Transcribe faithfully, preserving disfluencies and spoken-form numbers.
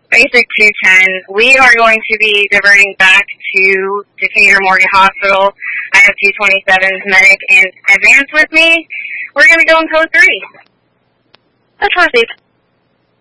Basic two ten. We are going to be diverting back to Decatur Morgan Hospital. I have two twenty-sevens, medic, and advance with me. We're going to go in code three. That's received.